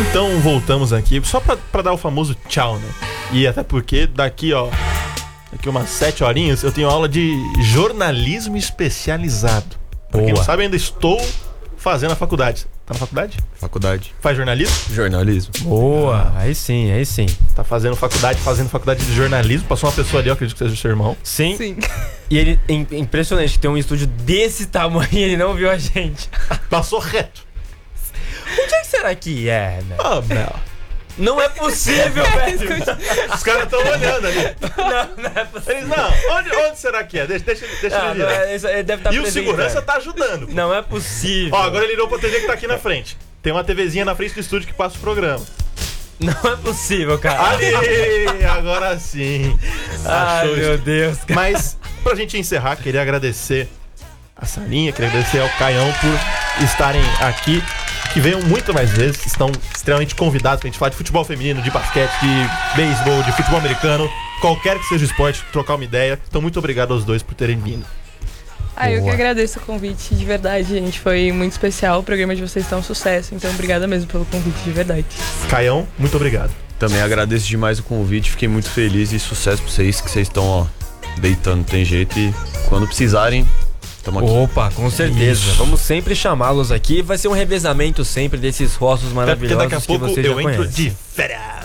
Então voltamos aqui, só pra dar o famoso tchau, né? E até porque daqui umas 7 horinhas eu tenho aula de jornalismo especializado. Pra quem não sabe, ainda estou fazendo a faculdade. Tá na faculdade? Faculdade. Faz jornalismo? Jornalismo. Boa, aí sim. Tá fazendo faculdade de jornalismo. Passou uma pessoa ali, eu acredito que seja o seu irmão. Sim. E ele, impressionante, que tem um estúdio desse tamanho e ele não viu a gente. Passou reto. Onde é que será que é, né? Não. Não é possível, velho. Os caras estão olhando ali. Não é possível. Eles, não, onde será que é? Deixa ele virar. Ele deve estar E o segurança tá ajudando. Não é possível. Ó, agora ele irou pra TV que tá aqui na frente. Tem uma TVzinha na frente do estúdio que passa o programa. Não é possível, cara. Ali, agora sim. Ai, meu Deus, cara. Mas, pra gente encerrar, queria agradecer a Sarinha, queria agradecer ao Caião por estarem aqui. Que venham muito mais vezes, estão extremamente convidados pra gente falar de futebol feminino, de basquete, de beisebol, de futebol americano, qualquer que seja o esporte, trocar uma ideia. Então, muito obrigado aos dois por terem vindo. Eu que agradeço o convite, de verdade, gente. Foi muito especial, o programa de vocês tá um sucesso, então obrigada mesmo pelo convite, de verdade. Caião, muito obrigado. Também agradeço demais o convite, fiquei muito feliz e sucesso pra vocês, que vocês estão, deitando, tem jeito, e quando precisarem, estamos aqui. Opa, com certeza. Isso. Vamos sempre chamá-los aqui. Vai ser um revezamento sempre desses rostos maravilhosos. Porque daqui a pouco que vocês eu já entro conhecem. de férias.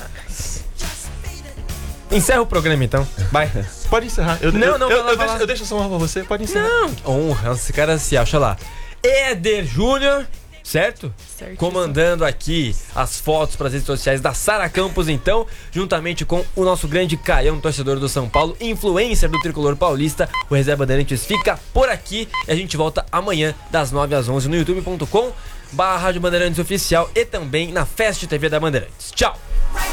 Encerra o programa então. Vai. Pode encerrar. Eu deixo essa honra pra você. Pode encerrar. Não, honra. Esse cara se acha lá. Éder Júnior, certo? Certíssimo. Comandando aqui as fotos para as redes sociais da Sara Campos, então, juntamente com o nosso grande Caião, torcedor do São Paulo, influencer do Tricolor Paulista. O Reserva Bandeirantes fica por aqui e a gente volta amanhã das 9 às 11 no youtube.com/Rádio Bandeirantes Oficial e também na Fast TV da Bandeirantes. Tchau!